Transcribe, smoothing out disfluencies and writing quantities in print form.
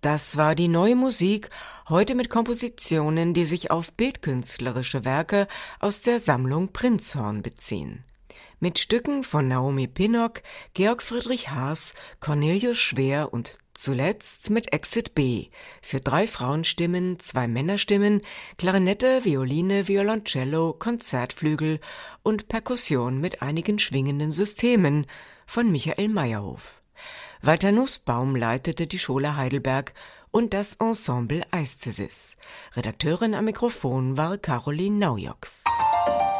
Das war die neue Musik, heute mit Kompositionen, die sich auf bildkünstlerische Werke aus der Sammlung Prinzhorn beziehen. Mit Stücken von Naomi Pinnock, Georg Friedrich Haas, Cornelius Schwer und zuletzt mit Exit B für 3 Frauenstimmen, 2 Männerstimmen, Klarinette, Violine, Violoncello, Konzertflügel und Perkussion mit einigen schwingenden Systemen von Michael Meyerhof. Walter Nussbaum leitete die Schola Heidelberg und das Ensemble Aesthesis. Redakteurin am Mikrofon war Caroline Naujoks.